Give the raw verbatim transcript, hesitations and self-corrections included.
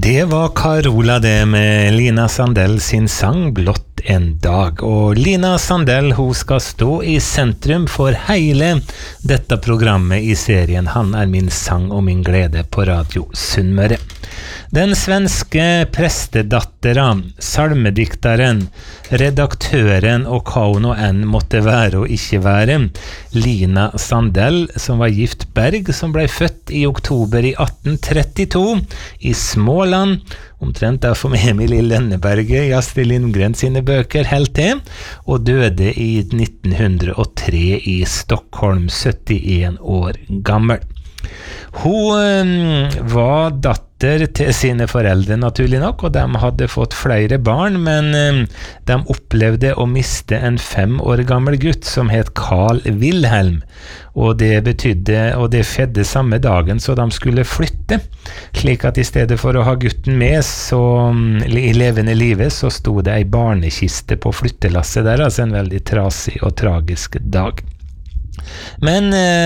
Det var Carola det med Lina Sandell sin sang Blått en dag. Og Lina Sandell, hun skal stå i sentrum for hele dette programmet i serien Han er min sang og min glede på Radio Sunnmøre. Den svenske prestedattera, salmediktaren, redaktøren og hva hun og enn måtte være og ikke være, Lina Sandell, som var gift Berg, som ble født i oktober i atten trettito i Småland, omtrent derfor med Emil i Lenneberget i Astrid Lindgren sine bøker helt til, og døde i nitten hundre og tre i Stockholm, syttien år gammel. Hun øh, var datter til sine foreldre naturlig nok, og de hadde fått flere barn, men øh, de opplevde å miste en fem år gammel gutt som het Carl Wilhelm, og det betydde, og det fedde samme dagen så de skulle flytte, slik at i stedet for å ha gutten med så, i levende livet, så stod det ei barnekiste på flyttelasset der, altså en veldig trasig og tragisk dag. Men øh,